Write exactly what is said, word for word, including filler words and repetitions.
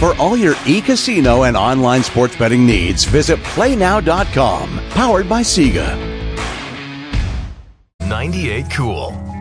For all your e-casino and online sports betting needs, visit play now dot com. Powered by Sega. ninety-eight Cool.